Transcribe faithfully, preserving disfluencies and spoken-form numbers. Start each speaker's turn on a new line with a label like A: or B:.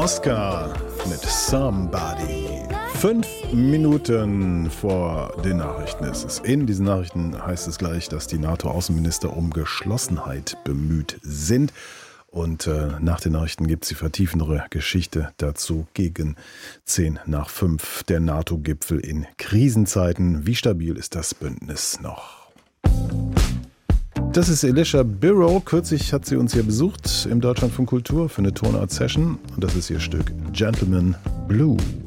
A: Oscar mit Somebody. Fünf Minuten vor den Nachrichten ist es. In diesen Nachrichten heißt es gleich, dass die NATO-Außenminister um Geschlossenheit bemüht sind. Und äh, nach den Nachrichten gibt es die vertiefendere Geschichte dazu gegen zehn nach fünf. Der NATO-Gipfel in Krisenzeiten. Wie stabil ist das Bündnis noch? Das ist Alicia Birrow. Kürzlich hat sie uns hier besucht im Deutschlandfunk Kultur für eine Tonart-Session. Und das ist ihr Stück Gentleman Blue.